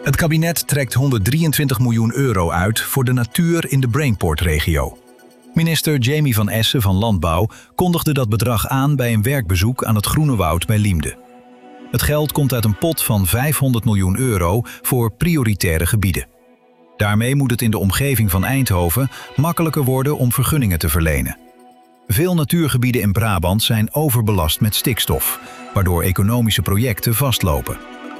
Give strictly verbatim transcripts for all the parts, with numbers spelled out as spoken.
Het kabinet trekt honderddrieëntwintig miljoen euro uit voor de natuur in de Brainport-regio. Minister Jamie van Essen van Landbouw kondigde dat bedrag aan bij een werkbezoek aan het Groene Woud bij Liemde. Het geld komt uit een pot van vijfhonderd miljoen euro voor prioritaire gebieden. Daarmee moet het in de omgeving van Eindhoven makkelijker worden om vergunningen te verlenen. Veel natuurgebieden in Brabant zijn overbelast met stikstof, waardoor economische projecten vastlopen.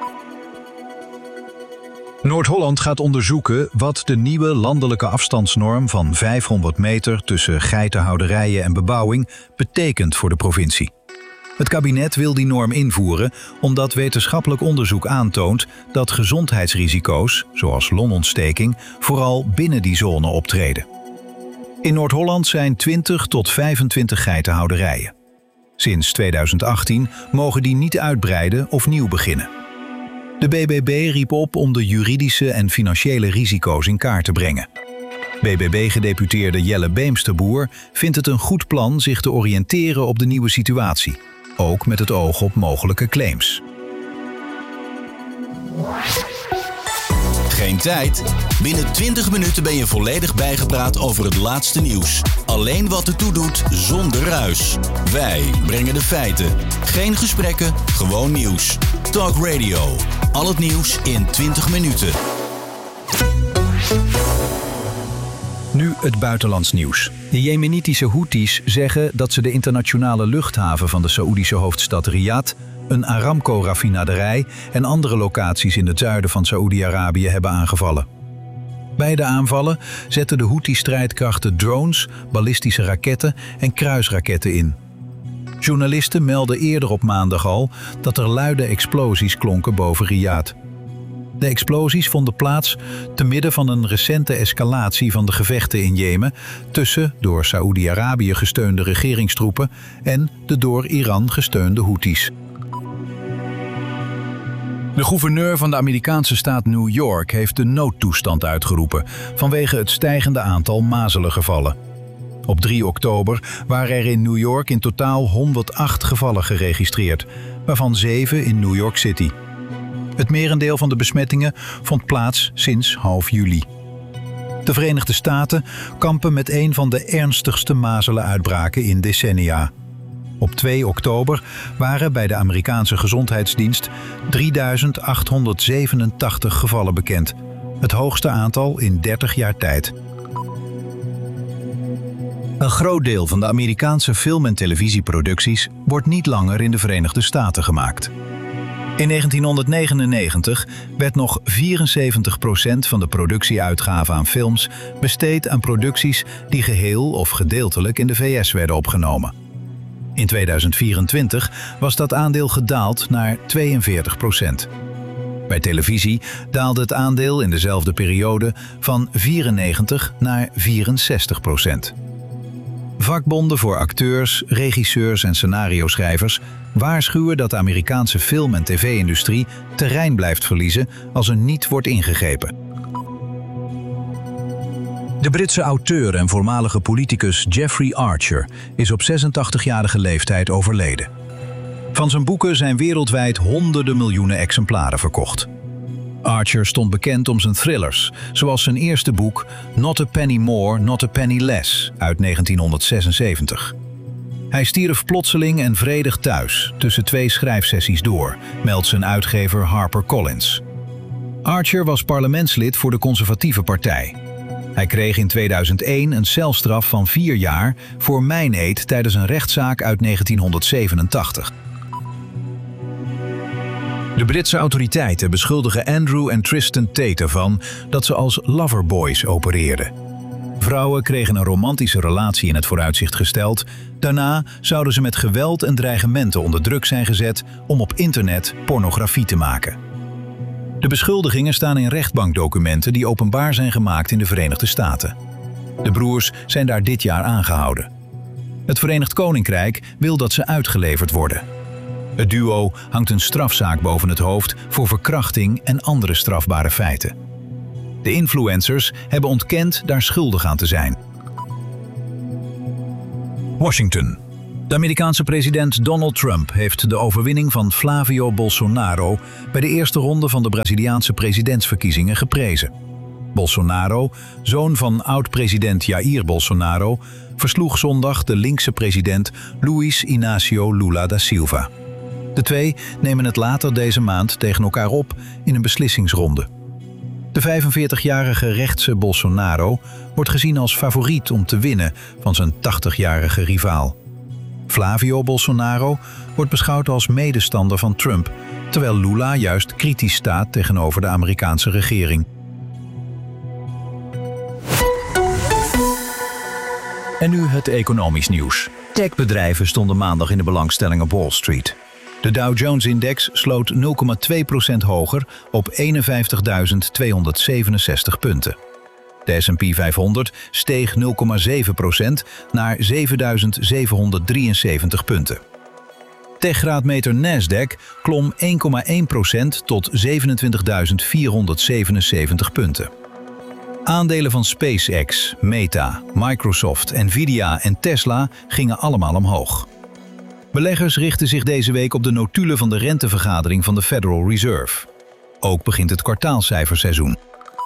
Noord-Holland gaat onderzoeken wat de nieuwe landelijke afstandsnorm van vijfhonderd meter tussen geitenhouderijen en bebouwing betekent voor de provincie. Het kabinet wil die norm invoeren omdat wetenschappelijk onderzoek aantoont dat gezondheidsrisico's, zoals longontsteking, vooral binnen die zone optreden. In Noord-Holland zijn twintig tot vijfentwintig geitenhouderijen. Sinds tweeduizend achttien mogen die niet uitbreiden of nieuw beginnen. De B B B riep op om de juridische en financiële risico's in kaart te brengen. B B B-gedeputeerde Jelle Beemsterboer vindt het een goed plan zich te oriënteren op de nieuwe situatie, ook met het oog op mogelijke claims. Geen tijd? Binnen twintig minuten ben je volledig bijgepraat over het laatste nieuws. Alleen wat ertoe doet, zonder ruis. Wij brengen de feiten. Geen gesprekken, gewoon nieuws. Talk Radio. Al het nieuws in twintig minuten. Nu het buitenlands nieuws. De Jemenitische Houthis zeggen dat ze de internationale luchthaven van de Saoedische hoofdstad Riyadh, een Aramco-raffinaderij en andere locaties in het zuiden van Saoedi-Arabië hebben aangevallen. Bij de aanvallen zetten de Houthi-strijdkrachten drones, ballistische raketten en kruisraketten in. Journalisten melden eerder op maandag al dat er luide explosies klonken boven Riyadh. De explosies vonden plaats te midden van een recente escalatie van de gevechten in Jemen tussen door Saoedi-Arabië gesteunde regeringstroepen en de door Iran gesteunde Houthis. De gouverneur van de Amerikaanse staat New York heeft de noodtoestand uitgeroepen vanwege het stijgende aantal mazelengevallen. Op drie oktober waren er in New York in totaal honderdacht gevallen geregistreerd, waarvan zeven in New York City. Het merendeel van de besmettingen vond plaats sinds half juli. De Verenigde Staten kampen met een van de ernstigste mazelenuitbraken in decennia. Op twee oktober waren bij de Amerikaanse Gezondheidsdienst drieduizend achthonderdzevenentachtig gevallen bekend. Het hoogste aantal in dertig jaar tijd. Een groot deel van de Amerikaanse film- en televisieproducties wordt niet langer in de Verenigde Staten gemaakt. In negentienhonderdnegenennegentig werd nog vierenzeventig procent van de productieuitgaven aan films besteed aan producties die geheel of gedeeltelijk in de V S werden opgenomen. In tweeduizend vierentwintig was dat aandeel gedaald naar tweeënveertig procent. Bij televisie daalde het aandeel in dezelfde periode van vierennegentig naar vierenzestig procent. Vakbonden voor acteurs, regisseurs en scenarioschrijvers waarschuwen dat de Amerikaanse film- en tv-industrie terrein blijft verliezen als er niet wordt ingegrepen. De Britse auteur en voormalige politicus Jeffrey Archer is op zesentachtigjarige leeftijd overleden. Van zijn boeken zijn wereldwijd honderden miljoenen exemplaren verkocht. Archer stond bekend om zijn thrillers, zoals zijn eerste boek Not a Penny More, Not a Penny Less uit negentienhonderdzesenzeventig. Hij stierf plotseling en vredig thuis tussen twee schrijfsessies door, meldt zijn uitgever HarperCollins. Archer was parlementslid voor de Conservatieve Partij. Hij kreeg in tweeduizend één een celstraf van vier jaar voor mijneed tijdens een rechtszaak uit negentienhonderdzevenentachtig. De Britse autoriteiten beschuldigen Andrew en Tristan Tate ervan dat ze als loverboys opereerden. Vrouwen kregen een romantische relatie in het vooruitzicht gesteld. Daarna zouden ze met geweld en dreigementen onder druk zijn gezet om op internet pornografie te maken. De beschuldigingen staan in rechtbankdocumenten die openbaar zijn gemaakt in de Verenigde Staten. De broers zijn daar dit jaar aangehouden. Het Verenigd Koninkrijk wil dat ze uitgeleverd worden. Het duo hangt een strafzaak boven het hoofd voor verkrachting en andere strafbare feiten. De influencers hebben ontkend daar schuldig aan te zijn. Washington. De Amerikaanse president Donald Trump heeft de overwinning van Flavio Bolsonaro bij de eerste ronde van de Braziliaanse presidentsverkiezingen geprezen. Bolsonaro, zoon van oud-president Jair Bolsonaro, versloeg zondag de linkse president Luiz Inácio Lula da Silva. De twee nemen het later deze maand tegen elkaar op in een beslissingsronde. De vijfenveertigjarige rechtse Bolsonaro wordt gezien als favoriet om te winnen van zijn tachtigjarige rivaal. Flavio Bolsonaro wordt beschouwd als medestander van Trump, terwijl Lula juist kritisch staat tegenover de Amerikaanse regering. En nu het economisch nieuws. Techbedrijven stonden maandag in de belangstelling op Wall Street. De Dow Jones-index sloot nul komma twee procent hoger op eenenvijftigduizend tweehonderdzevenenzestig punten. De S en P vijfhonderd steeg nul komma zeven procent naar zevenduizend zevenhonderddrieënzeventig punten. Techgraadmeter Nasdaq klom één komma één procent tot zevenentwintigduizend vierhonderdzevenenzeventig punten. Aandelen van SpaceX, Meta, Microsoft, Nvidia en Tesla gingen allemaal omhoog. Beleggers richten zich deze week op de notulen van de rentevergadering van de Federal Reserve. Ook begint het kwartaalcijferseizoen.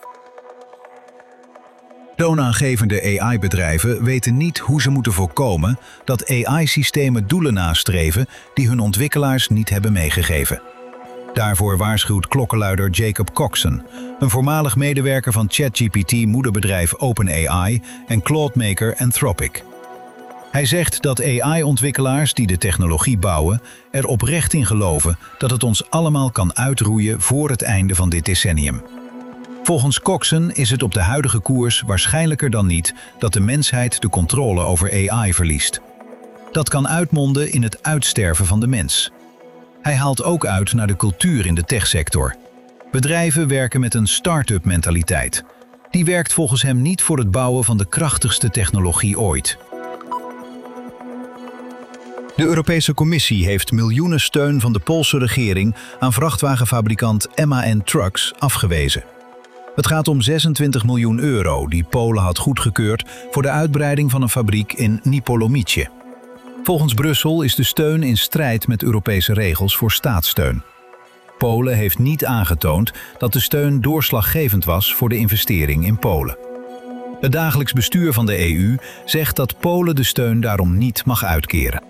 Toonaangevende A I-bedrijven weten niet hoe ze moeten voorkomen dat A I-systemen doelen nastreven die hun ontwikkelaars niet hebben meegegeven. Daarvoor waarschuwt klokkenluider Jacob Coxon, een voormalig medewerker van ChatGPT-moederbedrijf OpenAI en cloudmaker Anthropic. Hij zegt dat A I-ontwikkelaars die de technologie bouwen er oprecht in geloven dat het ons allemaal kan uitroeien voor het einde van dit decennium. Volgens Coxon is het op de huidige koers waarschijnlijker dan niet dat de mensheid de controle over A I verliest. Dat kan uitmonden in het uitsterven van de mens. Hij haalt ook uit naar de cultuur in de techsector. Bedrijven werken met een start-up mentaliteit. Die werkt volgens hem niet voor het bouwen van de krachtigste technologie ooit. De Europese Commissie heeft miljoenen steun van de Poolse regering aan vrachtwagenfabrikant M A N Trucks afgewezen. Het gaat om zesentwintig miljoen euro die Polen had goedgekeurd voor de uitbreiding van een fabriek in Nipolomice. Volgens Brussel is de steun in strijd met Europese regels voor staatssteun. Polen heeft niet aangetoond dat de steun doorslaggevend was voor de investering in Polen. Het dagelijks bestuur van de E U zegt dat Polen de steun daarom niet mag uitkeren.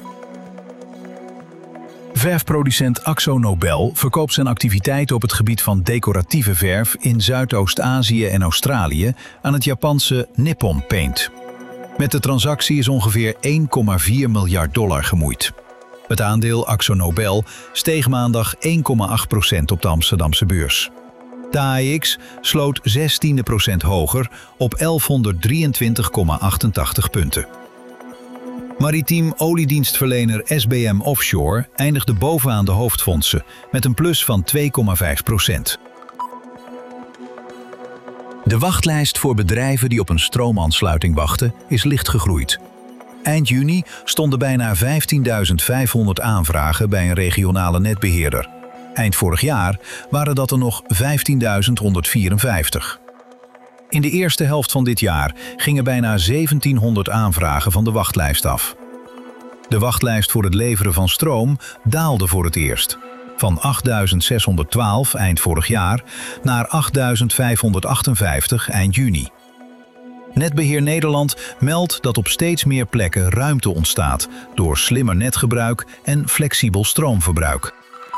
Verfproducent Akzo Nobel verkoopt zijn activiteiten op het gebied van decoratieve verf in Zuidoost-Azië en Australië aan het Japanse Nippon Paint. Met de transactie is ongeveer één komma vier miljard dollar gemoeid. Het aandeel Akzo Nobel steeg maandag één komma acht procent op de Amsterdamse beurs. De A E X sloot zestien procent hoger op elfhonderddrieëntwintig komma achtentachtig punten. Maritiem oliedienstverlener S B M Offshore eindigde bovenaan de hoofdfondsen met een plus van twee komma vijf procent. De wachtlijst voor bedrijven die op een stroomaansluiting wachten is licht gegroeid. Eind juni stonden bijna vijftienduizend vijfhonderd aanvragen bij een regionale netbeheerder. Eind vorig jaar waren dat er nog vijftienduizend honderdvierenvijftig. In de eerste helft van dit jaar gingen bijna zeventienhonderd aanvragen van de wachtlijst af. De wachtlijst voor het leveren van stroom daalde voor het eerst. Van achtduizend zeshonderdtwaalf eind vorig jaar naar achtduizend vijfhonderdachtenvijftig eind juni. Netbeheer Nederland meldt dat op steeds meer plekken ruimte ontstaat door slimmer netgebruik en flexibel stroomverbruik.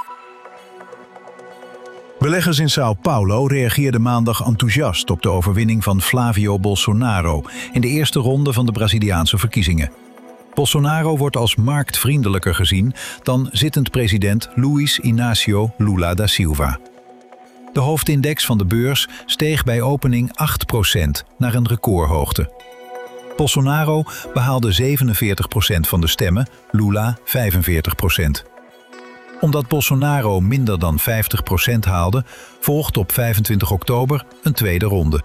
Beleggers in São Paulo reageerden maandag enthousiast op de overwinning van Flavio Bolsonaro in de eerste ronde van de Braziliaanse verkiezingen. Bolsonaro wordt als marktvriendelijker gezien dan zittend president Luiz Inácio Lula da Silva. De hoofdindex van de beurs steeg bij opening acht procent naar een recordhoogte. Bolsonaro behaalde zevenenveertig procent van de stemmen, Lula vijfenveertig procent. Omdat Bolsonaro minder dan vijftig procent haalde, volgt op vijfentwintig oktober een tweede ronde.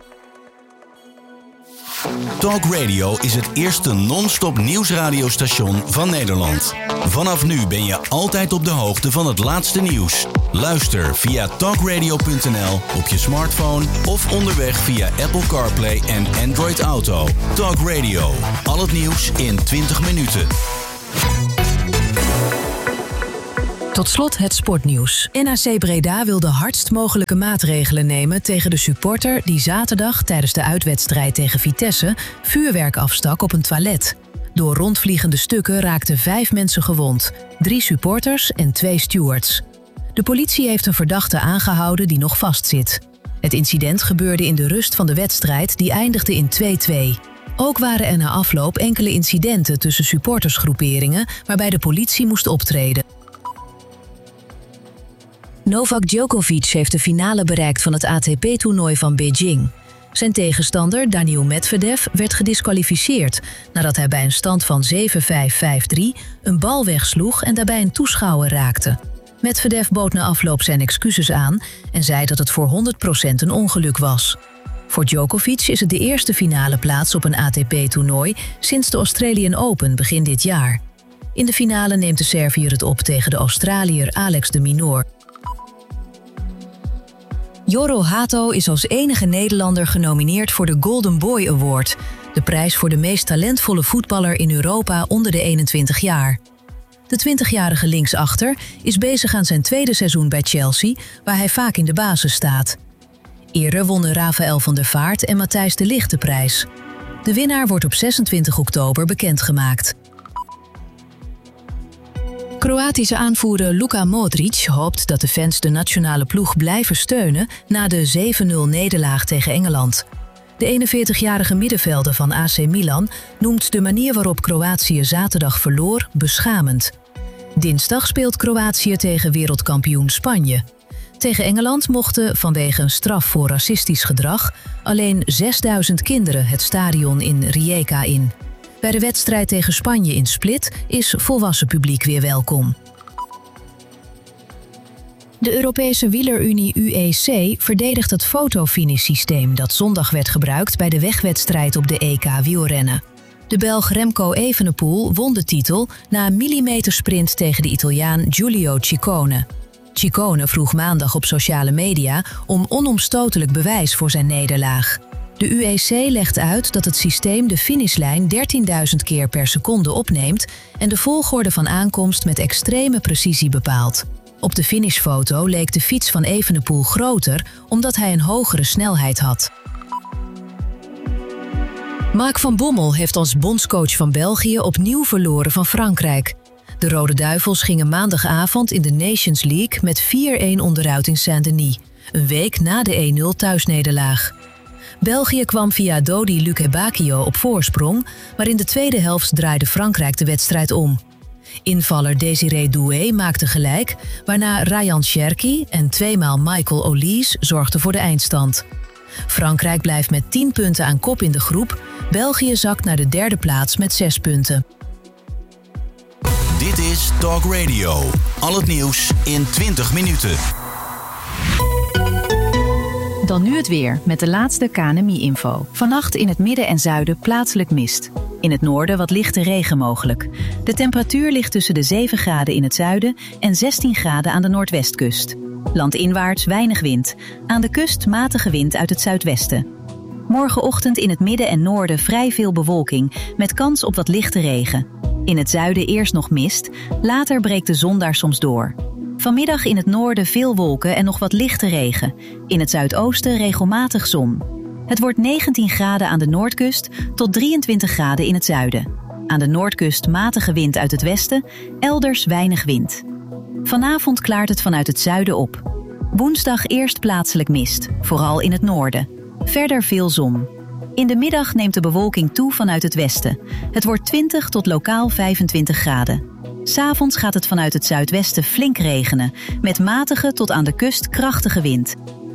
Talk Radio is het eerste non-stop nieuwsradiostation van Nederland. Vanaf nu ben je altijd op de hoogte van het laatste nieuws. Luister via talkradio punt n l op je smartphone of onderweg via Apple CarPlay en Android Auto. Talk Radio. Al het nieuws in twintig minuten. Tot slot het sportnieuws. N A C Breda wil de hardst mogelijke maatregelen nemen tegen de supporter die zaterdag tijdens de uitwedstrijd tegen Vitesse vuurwerk afstak op een toilet. Door rondvliegende stukken raakten vijf mensen gewond, drie supporters en twee stewards. De politie heeft een verdachte aangehouden die nog vastzit. Het incident gebeurde in de rust van de wedstrijd die eindigde in twee-twee. Ook waren er na afloop enkele incidenten tussen supportersgroeperingen waarbij de politie moest optreden. Novak Djokovic heeft de finale bereikt van het A T P-toernooi van Beijing. Zijn tegenstander Daniil Medvedev werd gediskwalificeerd nadat hij bij een stand van zeven vijf, vijf drie een bal wegsloeg en daarbij een toeschouwer raakte. Medvedev bood na afloop zijn excuses aan en zei dat het voor honderd procent een ongeluk was. Voor Djokovic is het de eerste finale plaats op een A T P-toernooi sinds de Australian Open begin dit jaar. In de finale neemt de Serviër het op tegen de Australiër Alex de Minaur. Jorro Hato is als enige Nederlander genomineerd voor de Golden Boy Award, de prijs voor de meest talentvolle voetballer in Europa onder de eenentwintig jaar. De twintigjarige linksachter is bezig aan zijn tweede seizoen bij Chelsea, waar hij vaak in de basis staat. Eerder wonnen Rafael van der Vaart en Matthijs de Ligt de prijs. De winnaar wordt op zesentwintig oktober bekendgemaakt. Kroatische aanvoerder Luka Modric hoopt dat de fans de nationale ploeg blijven steunen na de zeven nul nederlaag tegen Engeland. De eenenveertigjarige middenvelder van A C Milan noemt de manier waarop Kroatië zaterdag verloor beschamend. Dinsdag speelt Kroatië tegen wereldkampioen Spanje. Tegen Engeland mochten vanwege een straf voor racistisch gedrag alleen zesduizend kinderen het stadion in Rijeka in. Bij de wedstrijd tegen Spanje in Split is volwassen publiek weer welkom. De Europese wielerunie U E C verdedigt het fotofinish-systeem dat zondag werd gebruikt bij de wegwedstrijd op de E K wielrennen. De Belg Remco Evenepoel won de titel na een millimetersprint tegen de Italiaan Giulio Ciccone. Ciccone vroeg maandag op sociale media om onomstotelijk bewijs voor zijn nederlaag. De U E C legt uit dat het systeem de finishlijn dertienduizend keer per seconde opneemt en de volgorde van aankomst met extreme precisie bepaalt. Op de finishfoto leek de fiets van Evenepoel groter omdat hij een hogere snelheid had. Mark van Bommel heeft als bondscoach van België opnieuw verloren van Frankrijk. De Rode Duivels gingen maandagavond in de Nations League met vier-een onderuit in Saint-Denis, een week na de één nul thuisnederlaag. België kwam via Dodi Lukebakio op voorsprong, maar in de tweede helft draaide Frankrijk de wedstrijd om. Invaller Désiré Doué maakte gelijk, waarna Ryan Cherki en tweemaal Michael Olise zorgden voor de eindstand. Frankrijk blijft met tien punten aan kop in de groep, België zakt naar de derde plaats met zes punten. Dit is Talk Radio. Al het nieuws in twintig minuten. Dan nu het weer met de laatste K N M I-info. Vannacht in het midden en zuiden plaatselijk mist. In het noorden wat lichte regen mogelijk. De temperatuur ligt tussen de zeven graden in het zuiden en zestien graden aan de noordwestkust. Landinwaarts weinig wind. Aan de kust matige wind uit het zuidwesten. Morgenochtend in het midden en noorden vrij veel bewolking met kans op wat lichte regen. In het zuiden eerst nog mist, later breekt de zon daar soms door. Vanmiddag in het noorden veel wolken en nog wat lichte regen. In het zuidoosten regelmatig zon. Het wordt negentien graden aan de noordkust tot drieëntwintig graden in het zuiden. Aan de noordkust matige wind uit het westen, elders weinig wind. Vanavond klaart het vanuit het zuiden op. Woensdag eerst plaatselijk mist, vooral in het noorden. Verder veel zon. In de middag neemt de bewolking toe vanuit het westen. Het wordt twintig tot lokaal vijfentwintig graden. 'S Avonds gaat het vanuit het zuidwesten flink regenen, met matige tot aan de kust krachtige wind.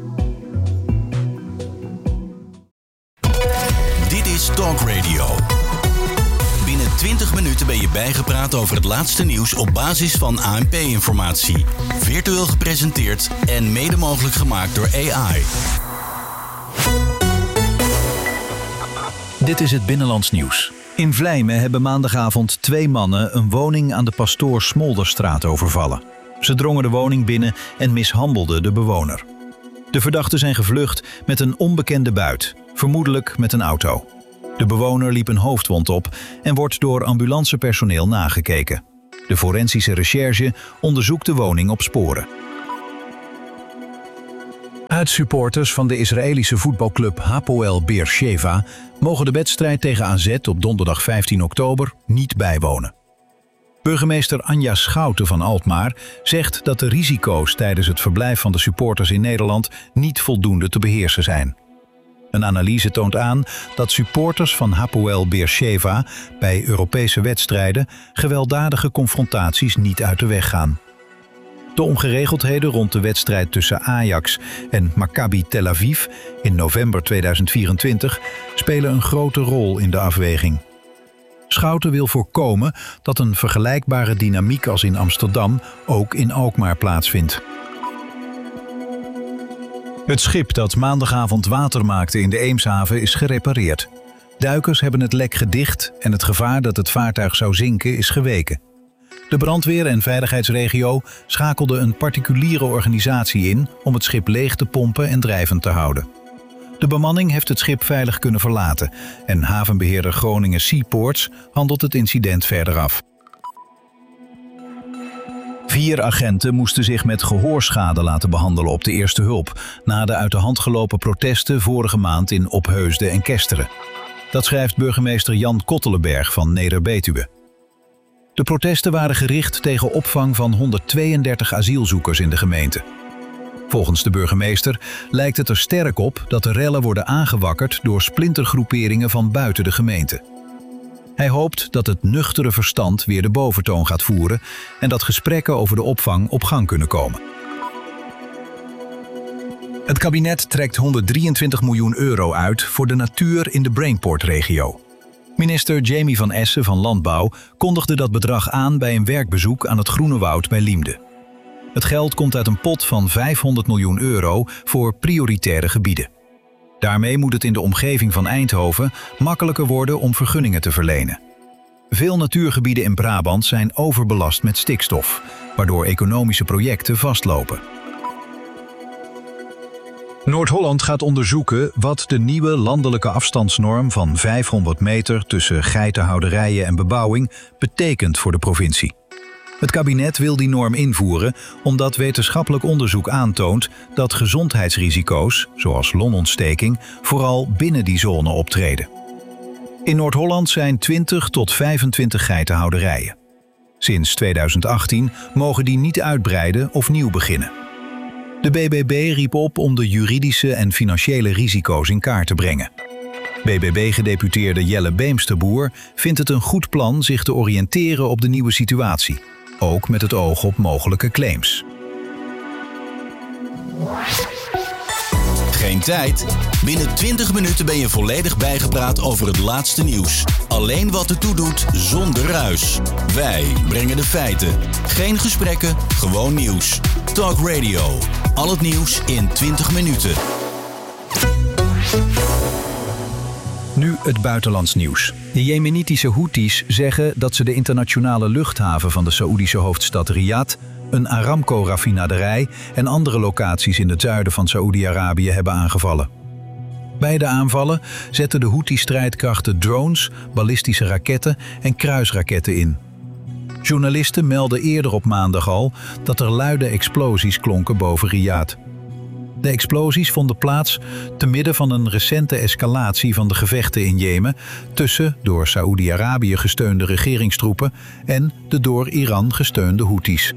Dit is Talk Radio. Binnen twintig minuten ben je bijgepraat over het laatste nieuws op basis van A N P-informatie. Virtueel gepresenteerd en mede mogelijk gemaakt door A I. Dit is het Binnenlands Nieuws. In Vlijmen hebben maandagavond twee mannen een woning aan de Pastoor Smolderstraat overvallen. Ze drongen de woning binnen en mishandelden de bewoner. De verdachten zijn gevlucht met een onbekende buit, vermoedelijk met een auto. De bewoner liep een hoofdwond op en wordt door ambulancepersoneel nagekeken. De forensische recherche onderzoekt de woning op sporen. Uitsupporters van de Israëlische voetbalclub Hapoel Beersheva mogen de wedstrijd tegen A Z op donderdag vijftien oktober niet bijwonen. Burgemeester Anja Schouten van Alkmaar zegt dat de risico's tijdens het verblijf van de supporters in Nederland niet voldoende te beheersen zijn. Een analyse toont aan dat supporters van Hapoel Beersheva bij Europese wedstrijden gewelddadige confrontaties niet uit de weg gaan. De ongeregeldheden rond de wedstrijd tussen Ajax en Maccabi Tel Aviv in november tweeduizend vierentwintig spelen een grote rol in de afweging. Schouten wil voorkomen dat een vergelijkbare dynamiek als in Amsterdam ook in Alkmaar plaatsvindt. Het schip dat maandagavond water maakte in de Eemshaven is gerepareerd. Duikers hebben het lek gedicht en het gevaar dat het vaartuig zou zinken is geweken. De brandweer- en veiligheidsregio schakelde een particuliere organisatie in om het schip leeg te pompen en drijvend te houden. De bemanning heeft het schip veilig kunnen verlaten en havenbeheerder Groningen Seaports handelt het incident verder af. Vier agenten moesten zich met gehoorschade laten behandelen op de eerste hulp na de uit de hand gelopen protesten vorige maand in Opheusden en Kesteren. Dat schrijft burgemeester Jan Kottelenberg van Neder-Betuwe. De protesten waren gericht tegen opvang van honderdtweeëndertig asielzoekers in de gemeente. Volgens de burgemeester lijkt het er sterk op dat de rellen worden aangewakkerd door splintergroeperingen van buiten de gemeente. Hij hoopt dat het nuchtere verstand weer de boventoon gaat voeren en dat gesprekken over de opvang op gang kunnen komen. Het kabinet trekt honderddrieëntwintig miljoen euro uit voor de natuur in de Brainport-regio. Minister Jamie van Essen van Landbouw kondigde dat bedrag aan bij een werkbezoek aan het Groene Woud bij Liemde. Het geld komt uit een pot van vijfhonderd miljoen euro voor prioritaire gebieden. Daarmee moet het in de omgeving van Eindhoven makkelijker worden om vergunningen te verlenen. Veel natuurgebieden in Brabant zijn overbelast met stikstof, waardoor economische projecten vastlopen. Noord-Holland gaat onderzoeken wat de nieuwe landelijke afstandsnorm van vijfhonderd meter tussen geitenhouderijen en bebouwing betekent voor de provincie. Het kabinet wil die norm invoeren omdat wetenschappelijk onderzoek aantoont dat gezondheidsrisico's, zoals longontsteking, vooral binnen die zone optreden. In Noord-Holland zijn twintig tot vijfentwintig geitenhouderijen. Sinds tweeduizend achttien mogen die niet uitbreiden of nieuw beginnen. De B B B riep op om de juridische en financiële risico's in kaart te brengen. B B B-gedeputeerde Jelle Beemsterboer vindt het een goed plan zich te oriënteren op de nieuwe situatie, ook met het oog op mogelijke claims. Geen tijd? Binnen twintig minuten ben je volledig bijgepraat over het laatste nieuws. Alleen wat ertoe doet, zonder ruis. Wij brengen de feiten. Geen gesprekken, gewoon nieuws. Talk Radio. Al het nieuws in twintig minuten. Nu het buitenlands nieuws. De Jemenitische Houthis zeggen dat ze de internationale luchthaven van de Saoedische hoofdstad Riyadh, een Aramco-raffinaderij en andere locaties in het zuiden van Saoedi-Arabië hebben aangevallen. Bij de aanvallen zetten de Houthi-strijdkrachten drones, ballistische raketten en kruisraketten in. Journalisten melden eerder op maandag al dat er luide explosies klonken boven Riyadh. De explosies vonden plaats te midden van een recente escalatie van de gevechten in Jemen tussen door Saoedi-Arabië gesteunde regeringstroepen en de door Iran gesteunde Houthis.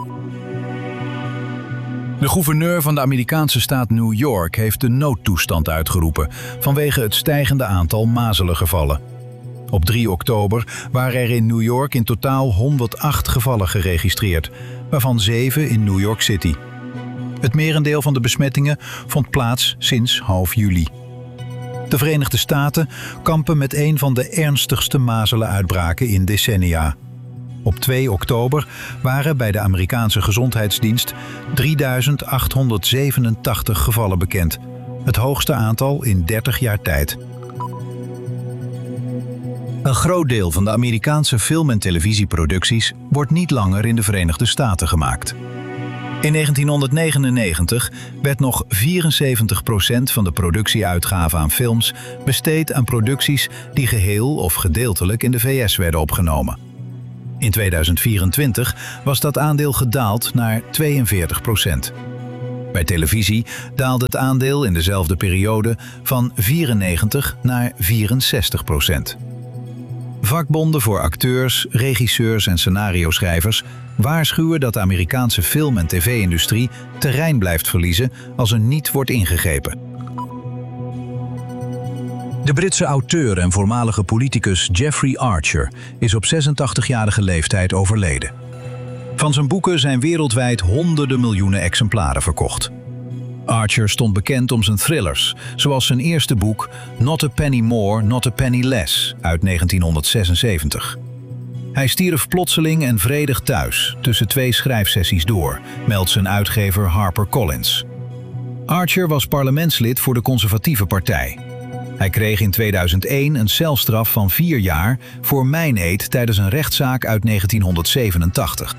De gouverneur van de Amerikaanse staat New York heeft de noodtoestand uitgeroepen vanwege het stijgende aantal mazelengevallen. Op drie oktober waren er in New York in totaal honderdacht gevallen geregistreerd, waarvan zeven in New York City. Het merendeel van de besmettingen vond plaats sinds half juli. De Verenigde Staten kampen met een van de ernstigste mazelenuitbraken in decennia. Op twee oktober waren bij de Amerikaanse Gezondheidsdienst drieduizend achthonderdzevenentachtig gevallen bekend. Het hoogste aantal in dertig jaar tijd. Een groot deel van de Amerikaanse film- en televisieproducties wordt niet langer in de Verenigde Staten gemaakt. In negentienhonderdnegenennegentig werd nog vierenzeventig procent van de productieuitgaven aan films besteed aan producties die geheel of gedeeltelijk in de V S werden opgenomen. In tweeduizend vierentwintig was dat aandeel gedaald naar tweeënveertig procent. Bij televisie daalde het aandeel in dezelfde periode van vierennegentig naar vierenzestig procent. Vakbonden voor acteurs, regisseurs en scenario-schrijvers waarschuwen dat de Amerikaanse film- en tv-industrie terrein blijft verliezen als er niet wordt ingegrepen. De Britse auteur en voormalige politicus Jeffrey Archer is op zesentachtigjarige leeftijd overleden. Van zijn boeken zijn wereldwijd honderden miljoenen exemplaren verkocht. Archer stond bekend om zijn thrillers, zoals zijn eerste boek Not a Penny More, Not a Penny Less uit negentienhonderdzesenzeventig. Hij stierf plotseling en vredig thuis tussen twee schrijfsessies door, meldt zijn uitgever HarperCollins. Archer was parlementslid voor de Conservatieve Partij. Hij kreeg in tweeduizend één een celstraf van vier jaar voor mijneed tijdens een rechtszaak uit negentienhonderdzevenentachtig.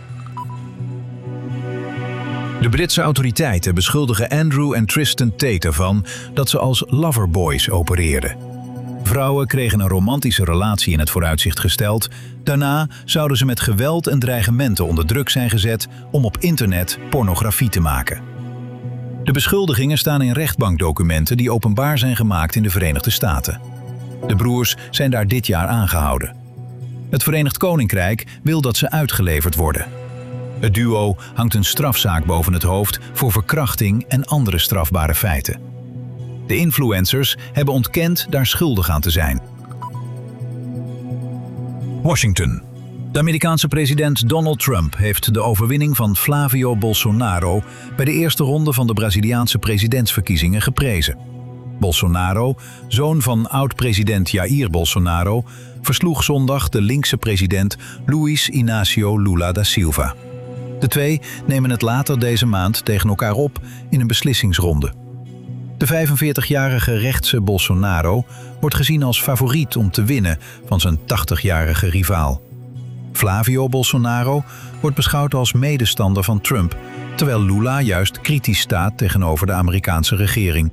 De Britse autoriteiten beschuldigen Andrew en Tristan Tate ervan dat ze als loverboys opereerden. Vrouwen kregen een romantische relatie in het vooruitzicht gesteld. Daarna zouden ze met geweld en dreigementen onder druk zijn gezet om op internet pornografie te maken. De beschuldigingen staan in rechtbankdocumenten die openbaar zijn gemaakt in de Verenigde Staten. De broers zijn daar dit jaar aangehouden. Het Verenigd Koninkrijk wil dat ze uitgeleverd worden. Het duo hangt een strafzaak boven het hoofd voor verkrachting en andere strafbare feiten. De influencers hebben ontkend daar schuldig aan te zijn. Washington. De Amerikaanse president Donald Trump heeft de overwinning van Flavio Bolsonaro bij de eerste ronde van de Braziliaanse presidentsverkiezingen geprezen. Bolsonaro, zoon van oud-president Jair Bolsonaro, versloeg zondag de linkse president Luiz Inácio Lula da Silva. De twee nemen het later deze maand tegen elkaar op in een beslissingsronde. De vijfenveertigjarige rechtse Bolsonaro wordt gezien als favoriet om te winnen van zijn tachtigjarige rivaal. Flavio Bolsonaro wordt beschouwd als medestander van Trump, terwijl Lula juist kritisch staat tegenover de Amerikaanse regering.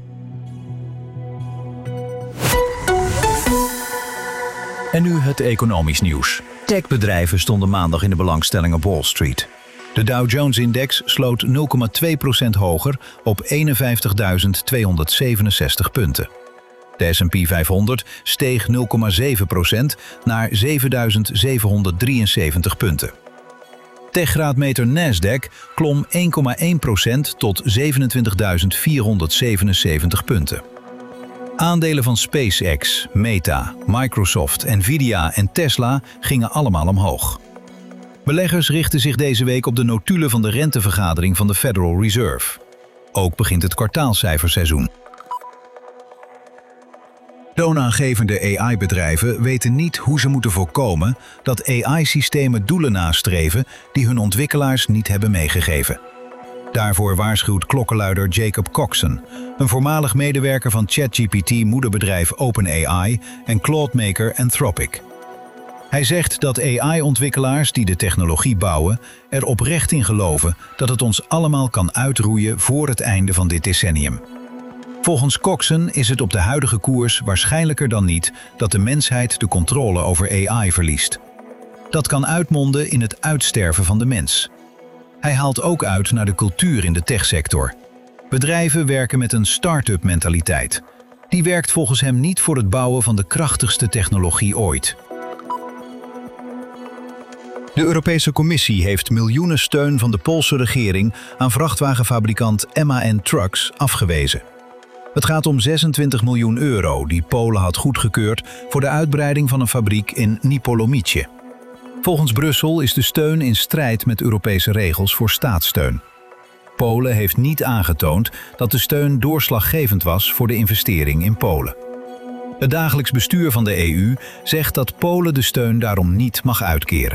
En nu het economisch nieuws. Techbedrijven stonden maandag in de belangstelling op Wall Street. De Dow Jones-index sloot nul komma twee procent hoger op eenenvijftigduizend tweehonderdzevenenzestig punten. De S en P vijfhonderd steeg nul komma zeven procent naar zevenduizend zevenhonderddrieënzeventig punten. Techgraadmeter Nasdaq klom één komma één procent tot zevenentwintigduizend vierhonderdzevenenzeventig punten. Aandelen van SpaceX, Meta, Microsoft, Nvidia en Tesla gingen allemaal omhoog. Beleggers richten zich deze week op de notulen van de rentevergadering van de Federal Reserve. Ook begint het kwartaalcijferseizoen. Toonaangevende A I-bedrijven weten niet hoe ze moeten voorkomen dat A I-systemen doelen nastreven die hun ontwikkelaars niet hebben meegegeven. Daarvoor waarschuwt klokkenluider Jacob Coxon, een voormalig medewerker van ChatGPT-moederbedrijf OpenAI en cloudmaker Anthropic. Hij zegt dat A I-ontwikkelaars die de technologie bouwen er oprecht in geloven dat het ons allemaal kan uitroeien voor het einde van dit decennium. Volgens Coxon is het op de huidige koers waarschijnlijker dan niet dat de mensheid de controle over A I verliest. Dat kan uitmonden in het uitsterven van de mens. Hij haalt ook uit naar de cultuur in de techsector. Bedrijven werken met een start-up mentaliteit. Die werkt volgens hem niet voor het bouwen van de krachtigste technologie ooit. De Europese Commissie heeft miljoenen steun van de Poolse regering aan vrachtwagenfabrikant M A N Trucks afgewezen. Het gaat om zesentwintig miljoen euro die Polen had goedgekeurd voor de uitbreiding van een fabriek in Nipolomice. Volgens Brussel is de steun in strijd met Europese regels voor staatssteun. Polen heeft niet aangetoond dat de steun doorslaggevend was voor de investering in Polen. Het dagelijks bestuur van de E U zegt dat Polen de steun daarom niet mag uitkeren.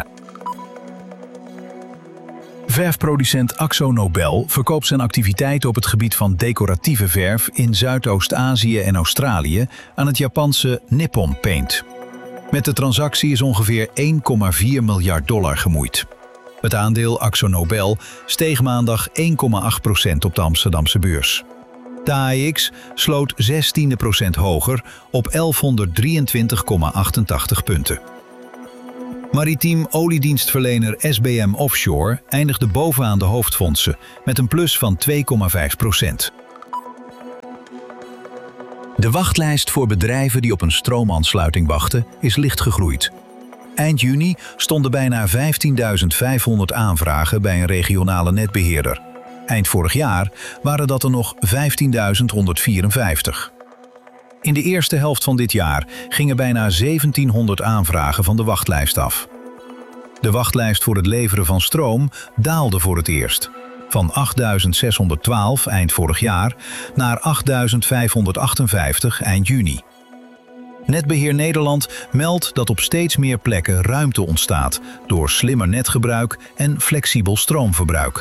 Verfproducent AkzoNobel verkoopt zijn activiteiten op het gebied van decoratieve verf in Zuidoost-Azië en Australië aan het Japanse Nippon Paint. Met de transactie is ongeveer één komma vier miljard dollar gemoeid. Het aandeel AkzoNobel steeg maandag één komma acht procent op de Amsterdamse beurs. De A E X sloot zestiende procent hoger op elfhonderddrieëntwintig komma achtentachtig punten. Maritiem oliedienstverlener S B M Offshore eindigde bovenaan de hoofdfondsen met een plus van twee komma vijf procent. De wachtlijst voor bedrijven die op een stroomaansluiting wachten is licht gegroeid. Eind juni stonden bijna vijftienduizend vijfhonderd aanvragen bij een regionale netbeheerder. Eind vorig jaar waren dat er nog vijftienduizend honderdvierenvijftig. In de eerste helft van dit jaar gingen bijna zeventienhonderd aanvragen van de wachtlijst af. De wachtlijst voor het leveren van stroom daalde voor het eerst. Van achtduizend zeshonderdtwaalf eind vorig jaar naar achtduizend vijfhonderdachtenvijftig eind juni. Netbeheer Nederland meldt dat op steeds meer plekken ruimte ontstaat door slimmer netgebruik en flexibel stroomverbruik.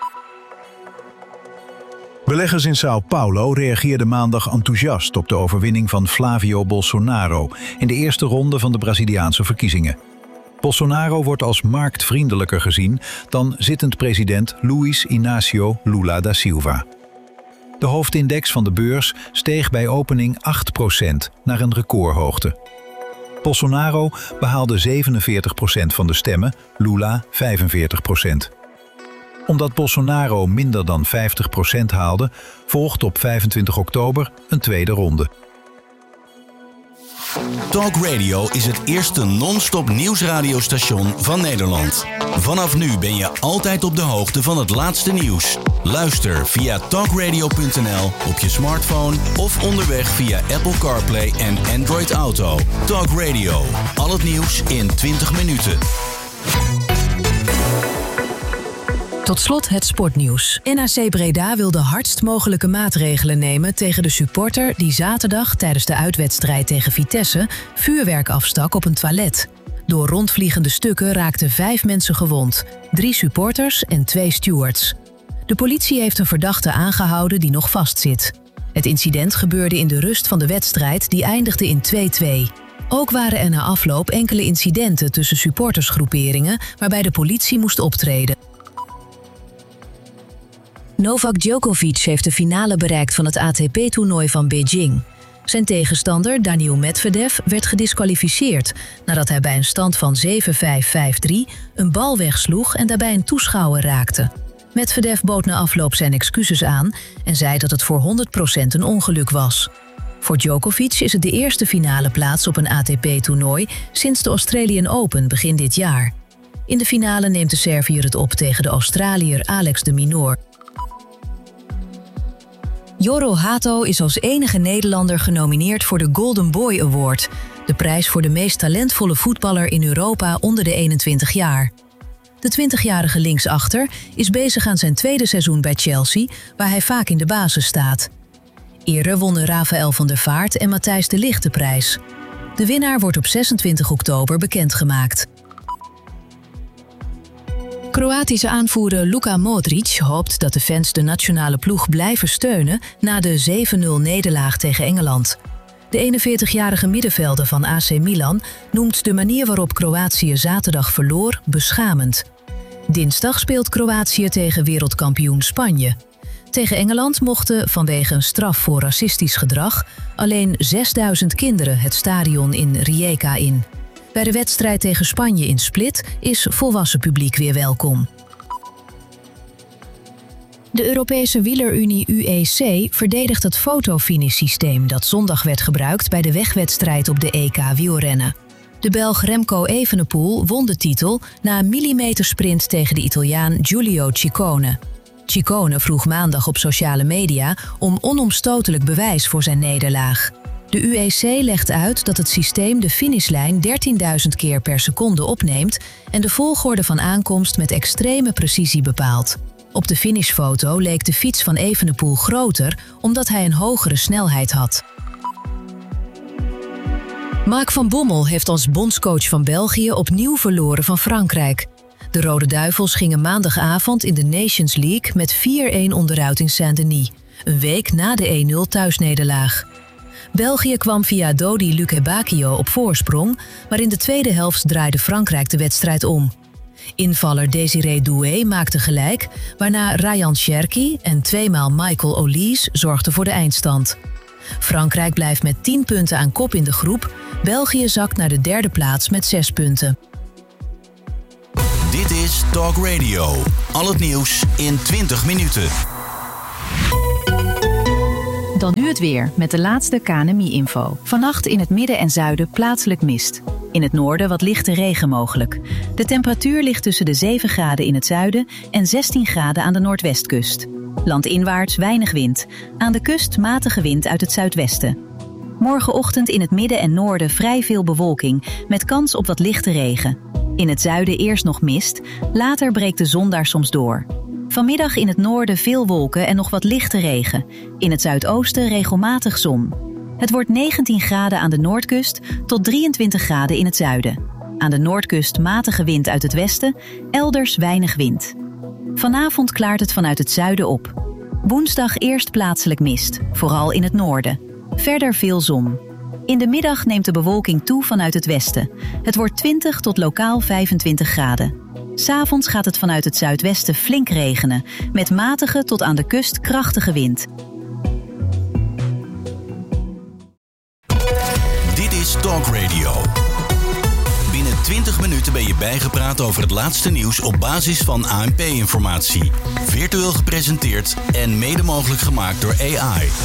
Beleggers in São Paulo reageerden maandag enthousiast op de overwinning van Flávio Bolsonaro in de eerste ronde van de Braziliaanse verkiezingen. Bolsonaro wordt als marktvriendelijker gezien dan zittend president Luiz Inácio Lula da Silva. De hoofdindex van de beurs steeg bij opening acht procent naar een recordhoogte. Bolsonaro behaalde zevenenveertig procent van de stemmen, Lula vijfenveertig procent. Omdat Bolsonaro minder dan vijftig procent haalde, volgt op vijfentwintig oktober een tweede ronde. Talk Radio is het eerste non-stop nieuwsradiostation van Nederland. Vanaf nu ben je altijd op de hoogte van het laatste nieuws. Luister via talkradio punt n l op je smartphone of onderweg via Apple CarPlay en Android Auto. Talk Radio, al het nieuws in twintig minuten. Tot slot het sportnieuws. N A C Breda wil de hardst mogelijke maatregelen nemen tegen de supporter die zaterdag tijdens de uitwedstrijd tegen Vitesse vuurwerk afstak op een toilet. Door rondvliegende stukken raakten vijf mensen gewond, drie supporters en twee stewards. De politie heeft een verdachte aangehouden die nog vastzit. Het incident gebeurde in de rust van de wedstrijd die eindigde in twee-twee. Ook waren er na afloop enkele incidenten tussen supportersgroeperingen waarbij de politie moest optreden. Novak Djokovic heeft de finale bereikt van het A T P-toernooi van Beijing. Zijn tegenstander, Daniil Medvedev, werd gediskwalificeerd nadat hij bij een stand van zeven vijf vijf drie een bal wegsloeg en daarbij een toeschouwer raakte. Medvedev bood na afloop zijn excuses aan en zei dat het voor honderd procent een ongeluk was. Voor Djokovic is het de eerste finale plaats op een A T P-toernooi sinds de Australian Open begin dit jaar. In de finale neemt de Serviër het op tegen de Australiër Alex de Minaur. Jorro Hato is als enige Nederlander genomineerd voor de Golden Boy Award, de prijs voor de meest talentvolle voetballer in Europa onder de eenentwintig jaar. De twintigjarige linksachter is bezig aan zijn tweede seizoen bij Chelsea, waar hij vaak in de basis staat. Eerder wonnen Rafael van der Vaart en Matthijs de Ligt de prijs. De winnaar wordt op zesentwintig oktober bekendgemaakt. Kroatische aanvoerder Luka Modric hoopt dat de fans de nationale ploeg blijven steunen na de zeven nul nederlaag tegen Engeland. De eenenveertigjarige middenvelder van A C Milan noemt de manier waarop Kroatië zaterdag verloor beschamend. Dinsdag speelt Kroatië tegen wereldkampioen Spanje. Tegen Engeland mochten vanwege een straf voor racistisch gedrag alleen zesduizend kinderen het stadion in Rijeka in. Bij de wedstrijd tegen Spanje in Split is volwassen publiek weer welkom. De Europese wielerunie U E C verdedigt het fotofinish-systeem dat zondag werd gebruikt bij de wegwedstrijd op de E K wielrennen. De Belg Remco Evenepoel won de titel na een millimetersprint tegen de Italiaan Giulio Ciccone. Ciccone vroeg maandag op sociale media om onomstotelijk bewijs voor zijn nederlaag. De U E C legt uit dat het systeem de finishlijn dertienduizend keer per seconde opneemt en de volgorde van aankomst met extreme precisie bepaalt. Op de finishfoto leek de fiets van Evenepoel groter omdat hij een hogere snelheid had. Mark van Bommel heeft als bondscoach van België opnieuw verloren van Frankrijk. De Rode Duivels gingen maandagavond in de Nations League met vier-een onderuit in Saint-Denis, een week na de één nul thuisnederlaag. België kwam via Dodi Lukebakio op voorsprong, maar in de tweede helft draaide Frankrijk de wedstrijd om. Invaller Désiré Doué maakte gelijk, waarna Ryan Cherki en tweemaal Michael Olise zorgden voor de eindstand. Frankrijk blijft met tien punten aan kop in de groep, België zakt naar de derde plaats met zes punten. is Talk Radio. Al het nieuws in twintig minuten. Dan nu het weer met de laatste K N M I-info. Vannacht in het midden en zuiden plaatselijk mist. In het noorden wat lichte regen mogelijk. De temperatuur ligt tussen de zeven graden in het zuiden en zestien graden aan de noordwestkust. Landinwaarts weinig wind. Aan de kust matige wind uit het zuidwesten. Morgenochtend in het midden en noorden vrij veel bewolking met kans op wat lichte regen. In het zuiden eerst nog mist, later breekt de zon daar soms door. Vanmiddag in het noorden veel wolken en nog wat lichte regen. In het zuidoosten regelmatig zon. Het wordt negentien graden aan de noordkust tot drieëntwintig graden in het zuiden. Aan de noordkust matige wind uit het westen, elders weinig wind. Vanavond klaart het vanuit het zuiden op. Woensdag eerst plaatselijk mist, vooral in het noorden. Verder veel zon. In de middag neemt de bewolking toe vanuit het westen. Het wordt twintig tot lokaal vijfentwintig graden. 'S Avonds gaat het vanuit het zuidwesten flink regenen, met matige tot aan de kust krachtige wind. Dit is Talk Radio. Binnen twintig minuten ben je bijgepraat over het laatste nieuws op basis van A N P-informatie. Virtueel gepresenteerd en mede mogelijk gemaakt door A I.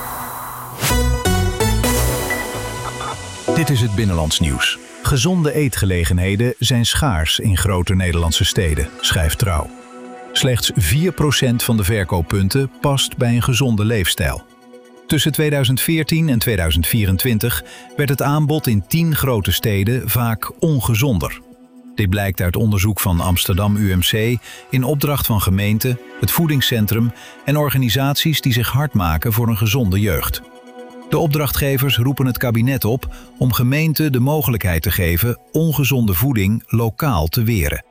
Dit is het Binnenlands nieuws. Gezonde eetgelegenheden zijn schaars in grote Nederlandse steden, schrijft Trouw. Slechts vier procent van de verkooppunten past bij een gezonde leefstijl. Tussen tweeduizend veertien en tweeduizend vierentwintig werd het aanbod in tien grote steden vaak ongezonder. Dit blijkt uit onderzoek van Amsterdam U M C in opdracht van gemeenten, het voedingscentrum en organisaties die zich hard maken voor een gezonde jeugd. De opdrachtgevers roepen het kabinet op om gemeenten de mogelijkheid te geven ongezonde voeding lokaal te weren.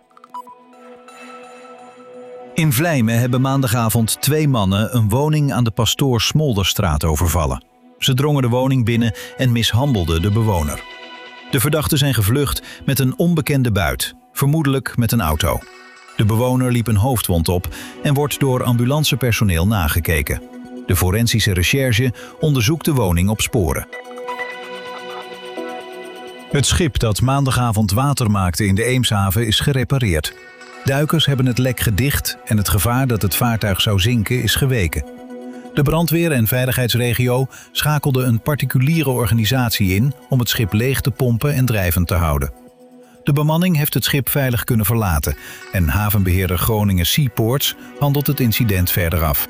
In Vlijmen hebben maandagavond twee mannen een woning aan de Pastoor Smolderstraat overvallen. Ze drongen de woning binnen en mishandelden de bewoner. De verdachten zijn gevlucht met een onbekende buit, vermoedelijk met een auto. De bewoner liep een hoofdwond op en wordt door ambulancepersoneel nagekeken. De forensische recherche onderzoekt de woning op sporen. Het schip dat maandagavond water maakte in de Eemshaven is gerepareerd. Duikers hebben het lek gedicht en het gevaar dat het vaartuig zou zinken is geweken. De brandweer- en veiligheidsregio schakelden een particuliere organisatie in om het schip leeg te pompen en drijvend te houden. De bemanning heeft het schip veilig kunnen verlaten en havenbeheerder Groningen Seaports handelt het incident verder af.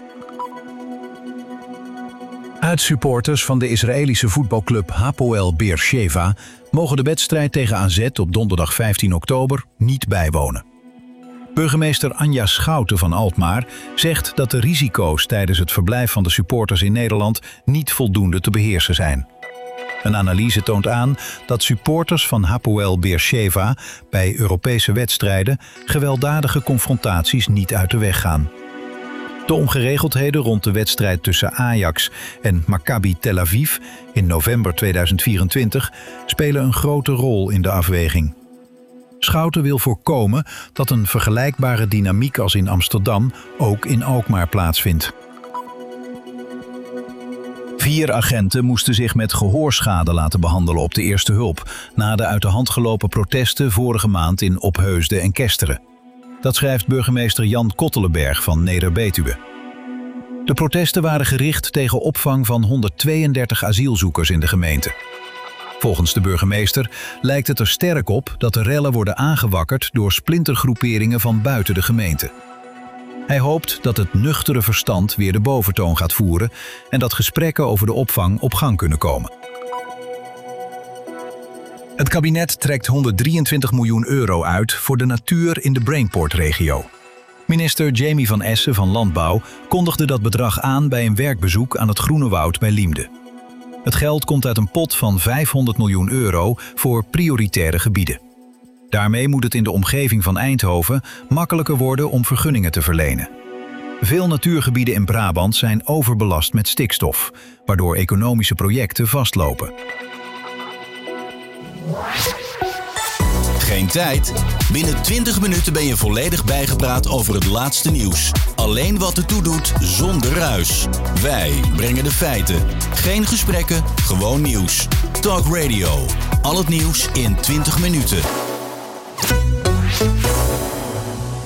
Uitsupporters van de Israëlische voetbalclub Hapoel Beersheva mogen de wedstrijd tegen A Z op donderdag vijftien oktober niet bijwonen. Burgemeester Anja Schouten van Alkmaar zegt dat de risico's tijdens het verblijf van de supporters in Nederland niet voldoende te beheersen zijn. Een analyse toont aan dat supporters van Hapoel Beersheva bij Europese wedstrijden gewelddadige confrontaties niet uit de weg gaan. De ongeregeldheden rond de wedstrijd tussen Ajax en Maccabi Tel Aviv in november tweeduizend vierentwintig spelen een grote rol in de afweging. Schouten wil voorkomen dat een vergelijkbare dynamiek als in Amsterdam ook in Alkmaar plaatsvindt. Vier agenten moesten zich met gehoorschade laten behandelen op de eerste hulp na de uit de hand gelopen protesten vorige maand in Opheusden en Kesteren. Dat schrijft burgemeester Jan Kottelenberg van Neder-Betuwe. De protesten waren gericht tegen opvang van honderdtweeëndertig asielzoekers in de gemeente. Volgens de burgemeester lijkt het er sterk op dat de rellen worden aangewakkerd door splintergroeperingen van buiten de gemeente. Hij hoopt dat het nuchtere verstand weer de boventoon gaat voeren en dat gesprekken over de opvang op gang kunnen komen. Het kabinet trekt honderddrieëntwintig miljoen euro uit voor de natuur in de Brainport-regio. Minister Jamie van Essen van Landbouw kondigde dat bedrag aan bij een werkbezoek aan het Groene Woud bij Liemde. Het geld komt uit een pot van vijfhonderd miljoen euro voor prioritaire gebieden. Daarmee moet het in de omgeving van Eindhoven makkelijker worden om vergunningen te verlenen. Veel natuurgebieden in Brabant zijn overbelast met stikstof, waardoor economische projecten vastlopen. Geen tijd? Binnen twintig minuten ben je volledig bijgepraat over het laatste nieuws. Alleen wat ertoe doet, zonder ruis. Wij brengen de feiten. Geen gesprekken, gewoon nieuws. Talk Radio. Al het nieuws in twintig minuten.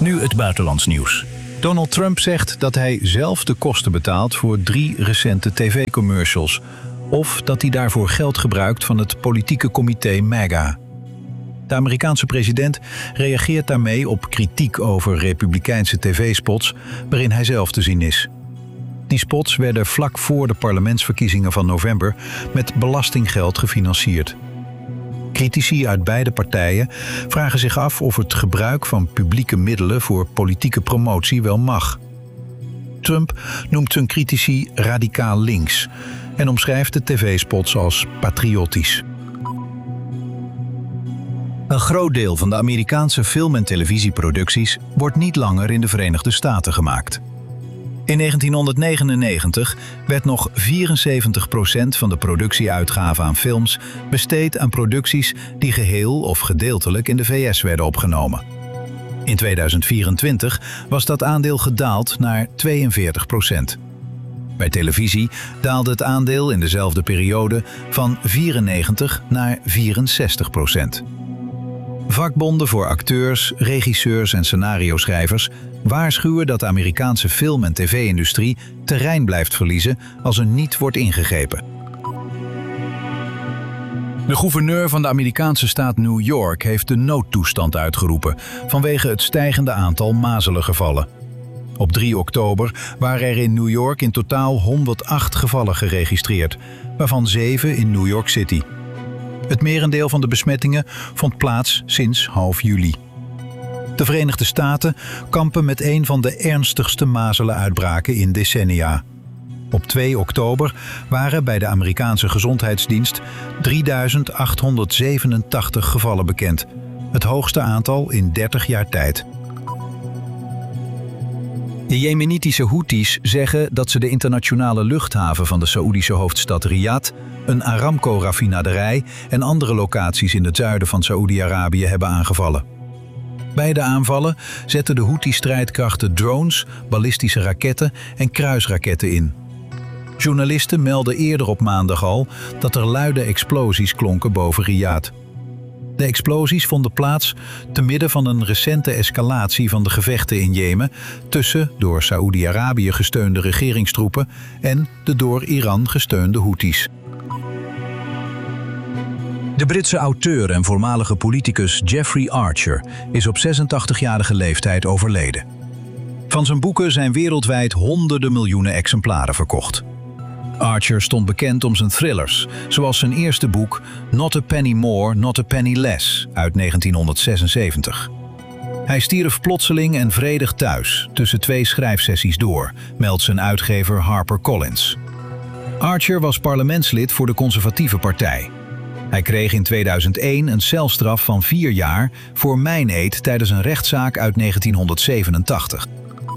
Nu het buitenlands nieuws. Donald Trump zegt dat hij zelf de kosten betaalt voor drie recente tv-commercials. Of dat hij daarvoor geld gebruikt van het politieke comité MAGA. De Amerikaanse president reageert daarmee op kritiek over republikeinse tv-spots waarin hij zelf te zien is. Die spots werden vlak voor de parlementsverkiezingen van november met belastinggeld gefinancierd. Critici uit beide partijen vragen zich af of het gebruik van publieke middelen voor politieke promotie wel mag. Trump noemt zijn critici radicaal links en omschrijft de tv-spots als patriotisch. Een groot deel van de Amerikaanse film- en televisieproducties wordt niet langer in de Verenigde Staten gemaakt. In negentienhonderdnegenennegentig werd nog vierenzeventig procent van de productieuitgaven aan films besteed aan producties die geheel of gedeeltelijk in de V S werden opgenomen. In tweeduizend vierentwintig was dat aandeel gedaald naar tweeënveertig procent. Bij televisie daalde het aandeel in dezelfde periode van vierennegentig naar vierenzestig procent. Vakbonden voor acteurs, regisseurs en scenario-schrijvers waarschuwen dat de Amerikaanse film- en tv-industrie terrein blijft verliezen als er niet wordt ingegrepen. De gouverneur van de Amerikaanse staat New York heeft de noodtoestand uitgeroepen vanwege het stijgende aantal mazelengevallen. Op drie oktober waren er in New York in totaal honderdacht gevallen geregistreerd, waarvan zeven in New York City. Het merendeel van de besmettingen vond plaats sinds half juli. De Verenigde Staten kampen met een van de ernstigste mazelenuitbraken in decennia. Op twee oktober waren bij de Amerikaanse Gezondheidsdienst drieduizend achthonderdzevenentachtig gevallen bekend. Het hoogste aantal in dertig jaar tijd. De Jemenitische Houthis zeggen dat ze de internationale luchthaven van de Saoedische hoofdstad Riyadh, een Aramco-raffinaderij en andere locaties in het zuiden van Saoedi-Arabië hebben aangevallen. Bij de aanvallen zetten de Houthi-strijdkrachten drones, ballistische raketten en kruisraketten in. Journalisten melden eerder op maandag al dat er luide explosies klonken boven Riyadh. De explosies vonden plaats te midden van een recente escalatie van de gevechten in Jemen tussen door Saoedi-Arabië gesteunde regeringstroepen en de door Iran gesteunde Houthis. De Britse auteur en voormalige politicus Jeffrey Archer is op zesentachtigjarige leeftijd overleden. Van zijn boeken zijn wereldwijd honderden miljoenen exemplaren verkocht. Archer stond bekend om zijn thrillers, zoals zijn eerste boek Not a Penny More, Not a Penny Less uit negentienhonderdzesenzeventig. Hij stierf plotseling en vredig thuis tussen twee schrijfsessies door, meldt zijn uitgever HarperCollins. Archer was parlementslid voor de Conservatieve Partij. Hij kreeg in tweeduizend één een celstraf van vier jaar voor mijneed tijdens een rechtszaak uit negentienhonderdzevenentachtig.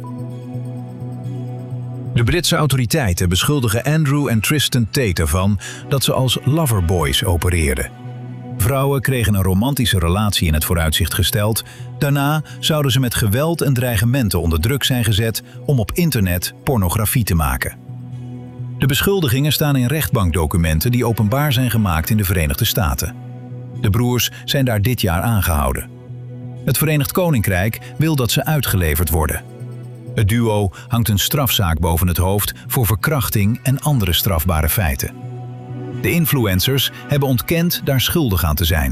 De Britse autoriteiten beschuldigen Andrew en Tristan Tate ervan dat ze als loverboys opereerden. Vrouwen kregen een romantische relatie in het vooruitzicht gesteld. Daarna zouden ze met geweld en dreigementen onder druk zijn gezet om op internet pornografie te maken. De beschuldigingen staan in rechtbankdocumenten die openbaar zijn gemaakt in de Verenigde Staten. De broers zijn daar dit jaar aangehouden. Het Verenigd Koninkrijk wil dat ze uitgeleverd worden. Het duo hangt een strafzaak boven het hoofd voor verkrachting en andere strafbare feiten. De influencers hebben ontkend daar schuldig aan te zijn.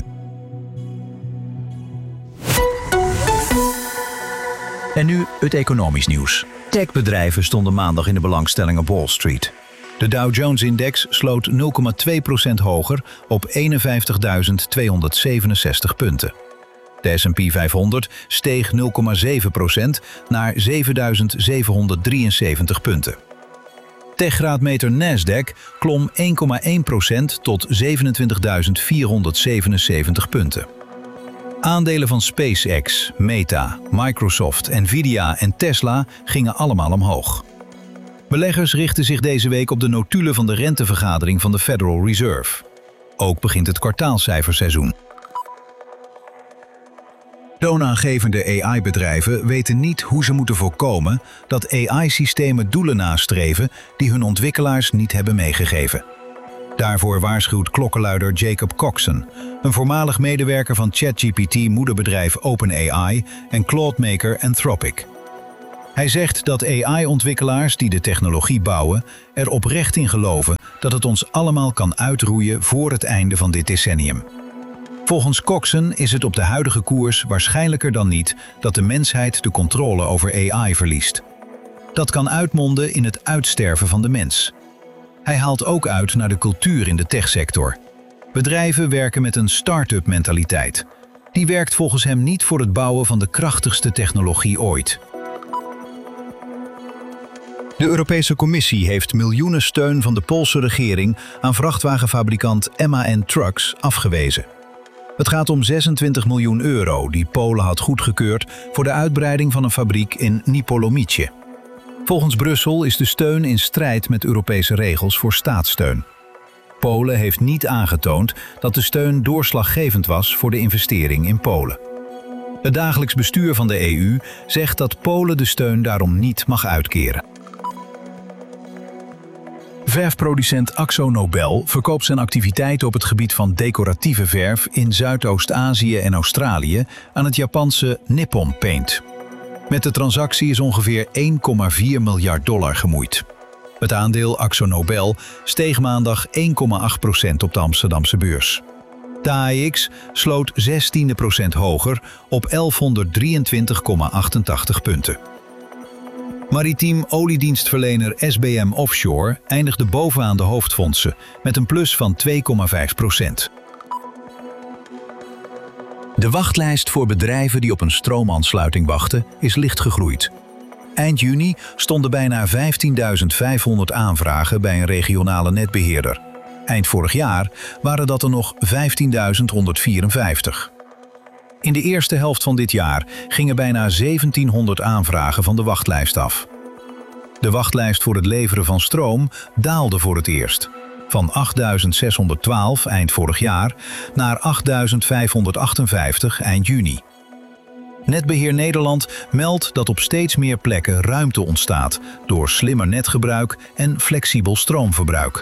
En nu het economisch nieuws. Techbedrijven stonden maandag in de belangstelling op Wall Street. De Dow Jones-index sloot nul komma twee procent hoger op eenenvijftigduizend tweehonderdzevenenzestig punten. De S en P vijfhonderd steeg nul komma zeven procent naar zevenduizend zevenhonderddrieënzeventig punten. Techgraadmeter Nasdaq klom één komma één procent tot zevenentwintigduizend vierhonderdzevenenzeventig punten. Aandelen van SpaceX, Meta, Microsoft, Nvidia en Tesla gingen allemaal omhoog. Beleggers richten zich deze week op de notulen van de rentevergadering van de Federal Reserve. Ook begint het kwartaalcijferseizoen. Toonaangevende A I-bedrijven weten niet hoe ze moeten voorkomen dat A I-systemen doelen nastreven die hun ontwikkelaars niet hebben meegegeven. Daarvoor waarschuwt klokkenluider Jacob Coxon, een voormalig medewerker van ChatGPT-moederbedrijf OpenAI en cloudmaker Anthropic. Hij zegt dat A I-ontwikkelaars die de technologie bouwen er oprecht in geloven dat het ons allemaal kan uitroeien voor het einde van dit decennium. Volgens Coxon is het op de huidige koers waarschijnlijker dan niet dat de mensheid de controle over A I verliest. Dat kan uitmonden in het uitsterven van de mens. Hij haalt ook uit naar de cultuur in de techsector. Bedrijven werken met een start-up mentaliteit. Die werkt volgens hem niet voor het bouwen van de krachtigste technologie ooit. De Europese Commissie heeft miljoenen steun van de Poolse regering aan vrachtwagenfabrikant M A N Trucks afgewezen. Het gaat om zesentwintig miljoen euro die Polen had goedgekeurd voor de uitbreiding van een fabriek in Nipolomice. Volgens Brussel is de steun in strijd met Europese regels voor staatssteun. Polen heeft niet aangetoond dat de steun doorslaggevend was voor de investering in Polen. Het dagelijks bestuur van de E U zegt dat Polen de steun daarom niet mag uitkeren. Verfproducent Akzo Nobel verkoopt zijn activiteiten op het gebied van decoratieve verf in Zuidoost-Azië en Australië aan het Japanse Nippon Paint. Met de transactie is ongeveer één komma vier miljard dollar gemoeid. Het aandeel Akzo Nobel steeg maandag één komma acht procent op de Amsterdamse beurs. De A E X sloot zestien procent hoger op elfhonderddrieëntwintig komma achtentachtig punten. Maritiem oliedienstverlener S B M Offshore eindigde bovenaan de hoofdfondsen met een plus van twee komma vijf procent. De wachtlijst voor bedrijven die op een stroomaansluiting wachten is licht gegroeid. Eind juni stonden bijna vijftienduizend vijfhonderd aanvragen bij een regionale netbeheerder. Eind vorig jaar waren dat er nog vijftienduizend honderdvierenvijftig. In de eerste helft van dit jaar gingen bijna zeventienhonderd aanvragen van de wachtlijst af. De wachtlijst voor het leveren van stroom daalde voor het eerst. Van achtduizend zeshonderdtwaalf eind vorig jaar naar achtduizend vijfhonderdachtenvijftig eind juni. Netbeheer Nederland meldt dat op steeds meer plekken ruimte ontstaat door slimmer netgebruik en flexibel stroomverbruik.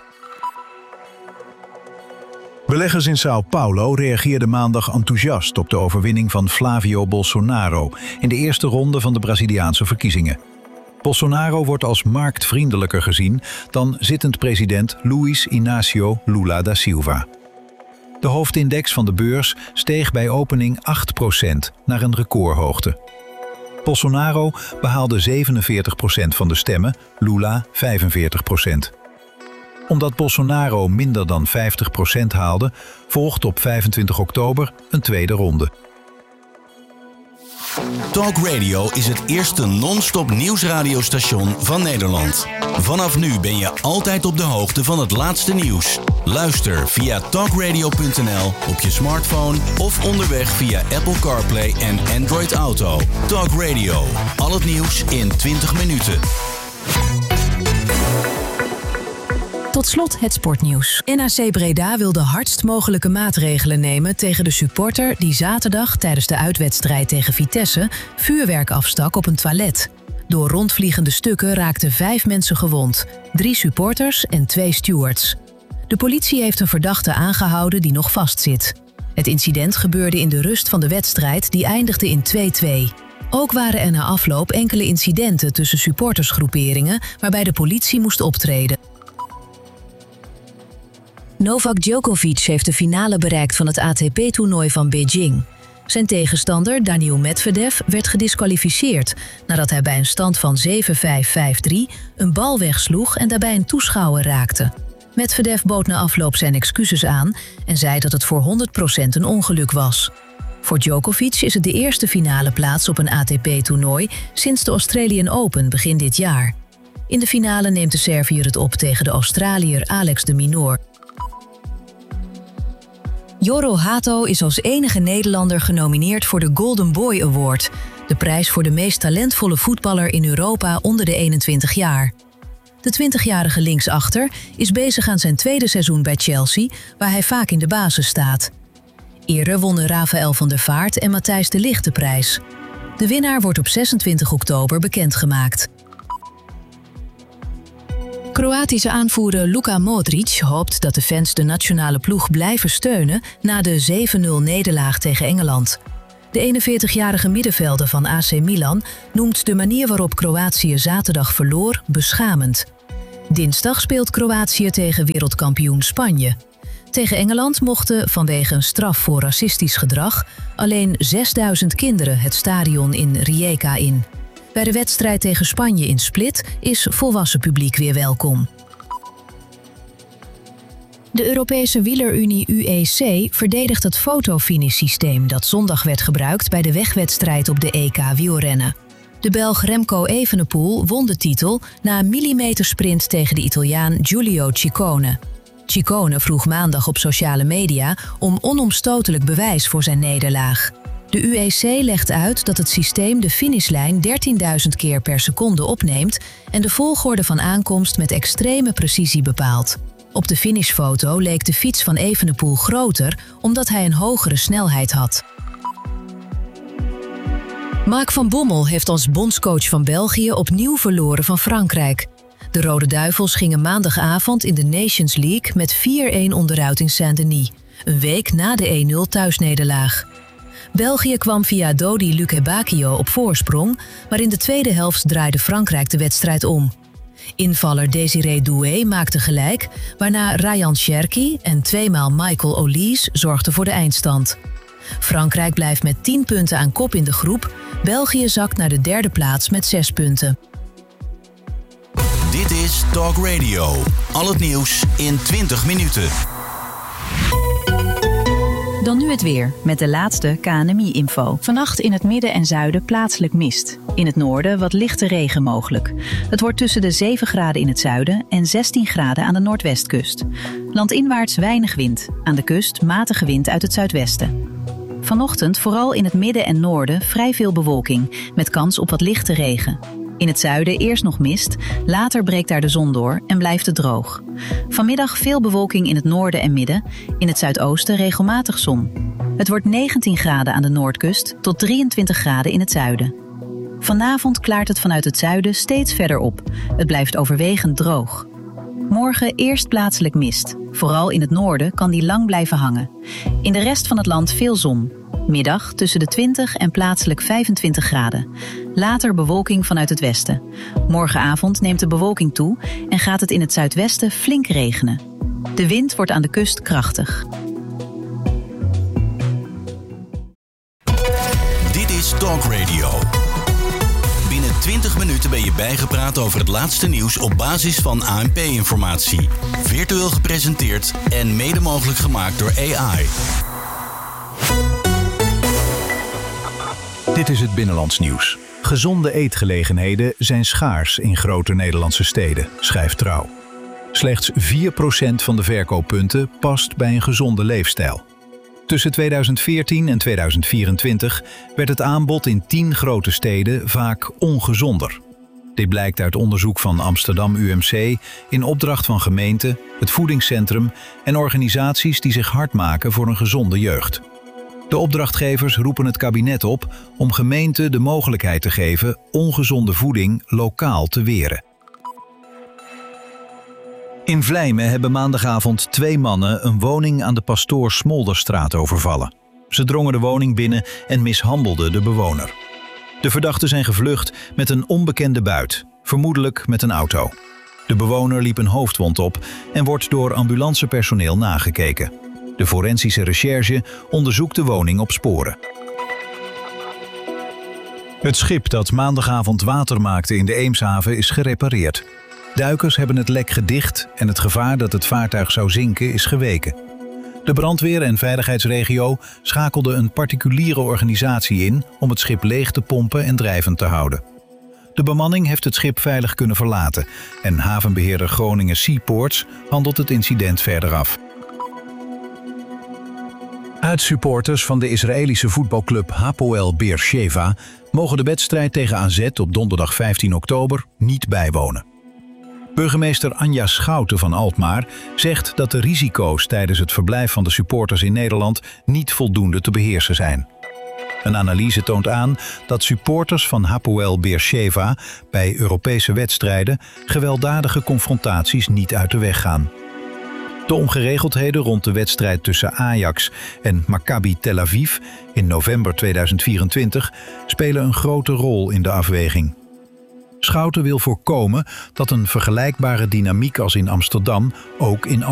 Beleggers in Sao Paulo reageerden maandag enthousiast op de overwinning van Flavio Bolsonaro in de eerste ronde van de Braziliaanse verkiezingen. Bolsonaro wordt als marktvriendelijker gezien dan zittend president Luiz Inácio Lula da Silva. De hoofdindex van de beurs steeg bij opening acht procent naar een recordhoogte. Bolsonaro behaalde zevenenveertig procent van de stemmen, Lula vijfenveertig procent. Omdat Bolsonaro minder dan vijftig procent haalde, volgt op vijfentwintig oktober een tweede ronde. Talk Radio is het eerste non-stop nieuwsradiostation van Nederland. Vanaf nu ben je altijd op de hoogte van het laatste nieuws. Luister via talkradio punt n l op je smartphone of onderweg via Apple CarPlay en Android Auto. Talk Radio, al het nieuws in twintig minuten. Tot slot het sportnieuws. N A C Breda wil de hardst mogelijke maatregelen nemen tegen de supporter die zaterdag tijdens de uitwedstrijd tegen Vitesse vuurwerk afstak op een toilet. Door rondvliegende stukken raakten vijf mensen gewond, drie supporters en twee stewards. De politie heeft een verdachte aangehouden die nog vastzit. Het incident gebeurde in de rust van de wedstrijd die eindigde in twee-twee. Ook waren er na afloop enkele incidenten tussen supportersgroeperingen waarbij de politie moest optreden. Novak Djokovic heeft de finale bereikt van het A T P-toernooi van Beijing. Zijn tegenstander Daniil Medvedev werd gediskwalificeerd nadat hij bij een stand van zeven vijf vijf drie een bal wegsloeg en daarbij een toeschouwer raakte. Medvedev bood na afloop zijn excuses aan en zei dat het voor honderd procent een ongeluk was. Voor Djokovic is het de eerste finale plaats op een A T P-toernooi sinds de Australian Open begin dit jaar. In de finale neemt de Serviër het op tegen de Australiër Alex de Minaur. Jorro Hato is als enige Nederlander genomineerd voor de Golden Boy Award, de prijs voor de meest talentvolle voetballer in Europa onder de eenentwintig jaar. De twintigjarige linksachter is bezig aan zijn tweede seizoen bij Chelsea, waar hij vaak in de basis staat. Eerder wonnen Rafael van der Vaart en Matthijs de Ligt de prijs. De winnaar wordt op zesentwintig oktober bekendgemaakt. Kroatische aanvoerder Luka Modric hoopt dat de fans de nationale ploeg blijven steunen na de zeven nul nederlaag tegen Engeland. De eenenveertigjarige middenvelder van A C Milan noemt de manier waarop Kroatië zaterdag verloor beschamend. Dinsdag speelt Kroatië tegen wereldkampioen Spanje. Tegen Engeland mochten vanwege een straf voor racistisch gedrag alleen zesduizend kinderen het stadion in Rijeka in. Bij de wedstrijd tegen Spanje in Split is volwassen publiek weer welkom. De Europese wielerunie U E C verdedigt het fotofinish-systeem dat zondag werd gebruikt bij de wegwedstrijd op de E K wielrennen. De Belg Remco Evenepoel won de titel na een millimetersprint tegen de Italiaan Giulio Ciccone. Ciccone vroeg maandag op sociale media om onomstotelijk bewijs voor zijn nederlaag. De U E C legt uit dat het systeem de finishlijn dertienduizend keer per seconde opneemt en de volgorde van aankomst met extreme precisie bepaalt. Op de finishfoto leek de fiets van Evenepoel groter omdat hij een hogere snelheid had. Mark van Bommel heeft als bondscoach van België opnieuw verloren van Frankrijk. De Rode Duivels gingen maandagavond in de Nations League met vier-een onderuit in Saint-Denis, een week na de één nul thuisnederlaag. België kwam via Dodi Lukebakio op voorsprong, maar in de tweede helft draaide Frankrijk de wedstrijd om. Invaller Désiré Doué maakte gelijk, waarna Ryan Cherki en tweemaal Michael Olise zorgden voor de eindstand. Frankrijk blijft met tien punten aan kop in de groep, België zakt naar de derde plaats met zes punten. Dit is Talk Radio. Al het nieuws in twintig minuten. Dan nu het weer, met de laatste K N M I-info. Vannacht in het midden en zuiden plaatselijk mist. In het noorden wat lichte regen mogelijk. Het wordt tussen de zeven graden in het zuiden en zestien graden aan de noordwestkust. Landinwaarts weinig wind. Aan de kust matige wind uit het zuidwesten. Vanochtend vooral in het midden en noorden vrij veel bewolking, met kans op wat lichte regen. In het zuiden eerst nog mist, later breekt daar de zon door en blijft het droog. Vanmiddag veel bewolking in het noorden en midden, in het zuidoosten regelmatig zon. Het wordt negentien graden aan de noordkust tot drieëntwintig graden in het zuiden. Vanavond klaart het vanuit het zuiden steeds verder op. Het blijft overwegend droog. Morgen eerst plaatselijk mist. Vooral in het noorden kan die lang blijven hangen. In de rest van het land veel zon. Middag tussen de twintig en plaatselijk vijfentwintig graden. Later bewolking vanuit het westen. Morgenavond neemt de bewolking toe en gaat het in het zuidwesten flink regenen. De wind wordt aan de kust krachtig. Dit is Talk Radio. Binnen twintig minuten ben je bijgepraat over het laatste nieuws op basis van A N P-informatie. Virtueel gepresenteerd en mede mogelijk gemaakt door A I. Dit is het Binnenlands nieuws. Gezonde eetgelegenheden zijn schaars in grote Nederlandse steden, schrijft Trouw. Slechts vier procent van de verkooppunten past bij een gezonde leefstijl. Tussen tweeduizend veertien en tweeduizend vierentwintig werd het aanbod in tien grote steden vaak ongezonder. Dit blijkt uit onderzoek van Amsterdam U M C in opdracht van gemeenten, het voedingscentrum en organisaties die zich hard maken voor een gezonde jeugd. De opdrachtgevers roepen het kabinet op om gemeenten de mogelijkheid te geven ongezonde voeding lokaal te weren. In Vlijmen hebben maandagavond twee mannen een woning aan de Pastoor Smolderstraat overvallen. Ze drongen de woning binnen en mishandelden de bewoner. De verdachten zijn gevlucht met een onbekende buit, vermoedelijk met een auto. De bewoner liep een hoofdwond op en wordt door ambulancepersoneel nagekeken. De forensische recherche onderzoekt de woning op sporen. Het schip dat maandagavond water maakte in de Eemshaven is gerepareerd. Duikers hebben het lek gedicht en het gevaar dat het vaartuig zou zinken is geweken. De brandweer- en veiligheidsregio schakelden een particuliere organisatie in om het schip leeg te pompen en drijvend te houden. De bemanning heeft het schip veilig kunnen verlaten en havenbeheerder Groningen Seaports handelt het incident verder af. Uitsupporters van de Israëlische voetbalclub Hapoel Beersheva mogen de wedstrijd tegen A Z op donderdag vijftien oktober niet bijwonen. Burgemeester Anja Schouten van Alkmaar zegt dat de risico's tijdens het verblijf van de supporters in Nederland niet voldoende te beheersen zijn. Een analyse toont aan dat supporters van Hapoel Beersheva bij Europese wedstrijden gewelddadige confrontaties niet uit de weg gaan. De ongeregeldheden rond de wedstrijd tussen Ajax en Maccabi Tel Aviv in november tweeduizend vierentwintig spelen een grote rol in de afweging. Schouten wil voorkomen dat een vergelijkbare dynamiek als in Amsterdam ook in